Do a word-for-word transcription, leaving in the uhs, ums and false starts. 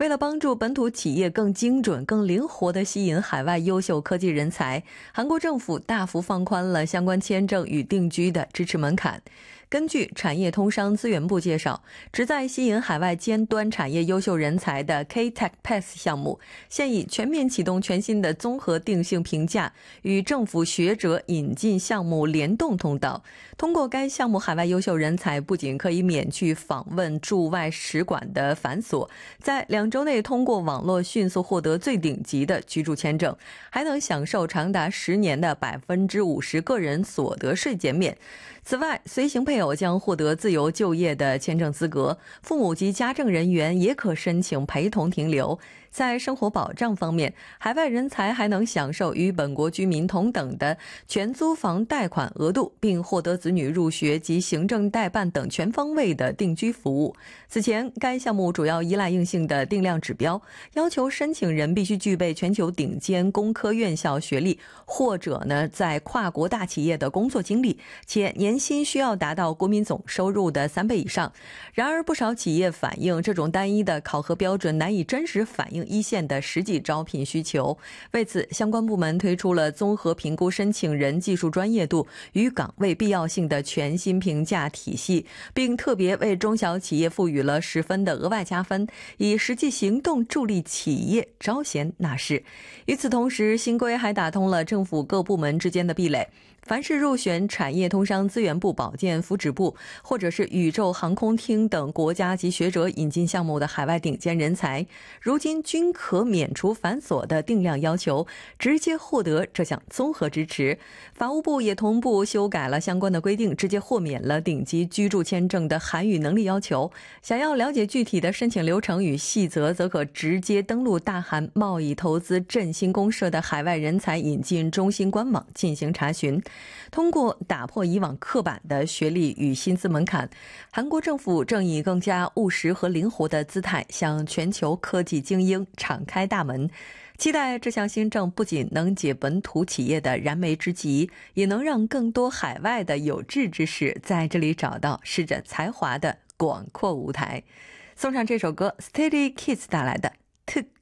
为了帮助本土企业更精准、更灵活地吸引海外优秀科技人才，韩国政府大幅放宽了相关签证与定居的支持门槛。根据产业通商资源部介绍，旨在吸引海外尖端产业优秀人才的 K-Tech Pass 项目，现已全面启动全新的综合定性评价与政府学者引进项目联动通道。通过该项目，海外优秀人才不仅可以免去访问驻外使馆的繁琐，在两周内通过网络迅速获得最顶级的居住签证，还能享受长达十年的百分之五十个人所得税减免。此外，随行配偶将获得自由就业的签证资格，父母及家政人员也可申请陪同停留。在生活保障方面，海外人才还能享受与本国居民同等的全租房贷款额度，并获得子女入学及行政代办等全方位的定居服务。此前，该项目主要依赖硬性的定量指标，要求申请人必须具备全球顶尖工科院校学历，或者呢在跨国大企业的工作经历，且年薪需要达到国民总收入的三倍以上。然而，不少企业反映，这种单一的考核标准难以真实反映一线的实际招聘需求。为此，相关部门推出了综合评估申请人技术专业度与岗位必要性的全新评价体系，并特别为中小企业赋予了十分的额外加分，以实际行动助力企业招贤纳士。与此同时，新规还打通了政府各部门之间的壁垒。凡是入选产业通商资源部、保健福祉部或者是宇宙航空厅等国家级学者引进项目的海外顶尖人才，如今均可免除繁琐的定量要求，直接获得这项综合支持。法务部也同步修改了相关的规定，直接豁免了顶级居住签证的韩语能力要求。想要了解具体的申请流程与细则，则可直接登录大韩贸易投资振兴公社的海外人才引进中心官网进行查询。通过打破以往刻板的学历与薪资门槛，韩国政府正以更加务实和灵活的姿态向全球科技精英敞开大门。期待这项新政不仅能解本土企业的燃眉之急，也能让更多海外的有志之士在这里找到施展才华的广阔舞台。送上这首歌 Steady Kids 带来的 Took